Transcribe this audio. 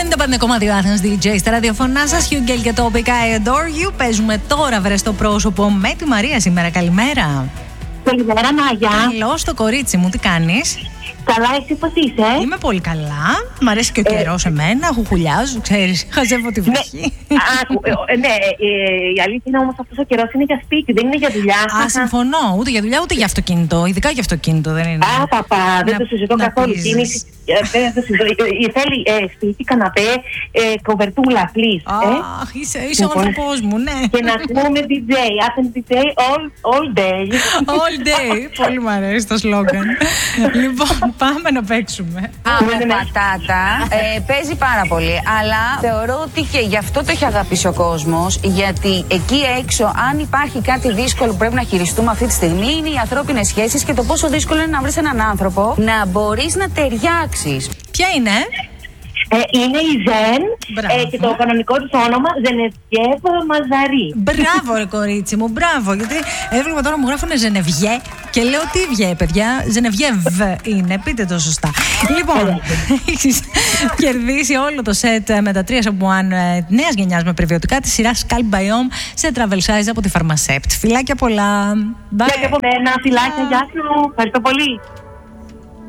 95,2 Athens DJ στα ραδιοφωνά σας. Hugh Gale και Topic I Adore You. Παίζουμε τώρα βρε στο πρόσωπο με τη Μαρία σήμερα. Καλημέρα. Καλημέρα, Μάγια. Καλώς το κορίτσι μου, τι κάνεις? Καλά, εσύ πώς είσαι? Είμαι πολύ καλά. Μ' αρέσει και ο καιρός εμένα. Χουχουλιάζω, ξέρεις. Χαζεύω τη βροχή. Ναι, η αλήθεια είναι όμως αυτός ο καιρός είναι για σπίτι, δεν είναι για δουλειά. Α, συμφωνώ. Ούτε για δουλειά ούτε για αυτοκίνητο. Ειδικά για αυτοκίνητο δεν είναι. Α, παπά, δεν το συζητώ καθόλου. Κίνηση. Θέλει σπίτι, καναπέ, κοβερτούλα, please. Αχ, είσαι ο άνθρωπός μου, ναι. Και να ακούμε DJ, Athens DJ all day. All day. Πολύ μου αρέσει το σλόγγαν. Λοιπόν, πάμε να παίξουμε. Από πατάτα παίζει πάρα πολύ, αλλά θεωρώ ότι και γι' αυτό το έχει αγαπήσει ο κόσμος, γιατί εκεί έξω αν υπάρχει κάτι δύσκολο που πρέπει να χειριστούμε αυτή τη στιγμή είναι οι ανθρώπινες σχέσεις και το πόσο δύσκολο είναι να βρεις έναν άνθρωπο να μπορείς να ταιριάξεις. Ποια είναι? Είναι η Ζεν και το κανονικό της όνομα Ζενεβιέβ Μαζαρί. Μπράβο ρε κορίτσι μου, μπράβο. Γιατί έβλεπα τώρα μου γράφουνε Ζενεβιέ και λέω τι βγαίνει παιδιά, Ζενεβιέβ είναι, πείτε το σωστά. Λοιπόν, έχεις κερδίσει όλο το σετ με τα 3 σαμπουάν νέας γενιάς με πρεβιωτικά της σειράς Scalp Biome σε travel size από τη Pharmacept. Φιλάκια πολλά. Φιλάκια από μένα, φιλάκια, γεια σου. Ευχαριστώ πολύ.